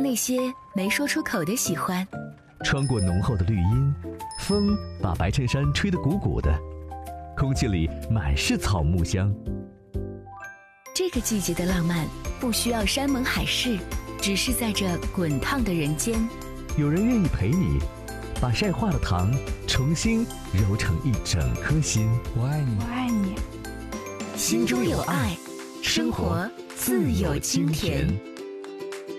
那些没说出口的喜欢。 穿过浓厚的绿荫，风把白衬衫吹得鼓鼓的，空气里满是草木香。 这个季节的浪漫不需要山盟海誓，只是在这滚烫的人间， 有人愿意陪你，把晒化的糖重新揉成一整颗心。 我爱你， 我爱你。 心中有爱，生活自有清甜。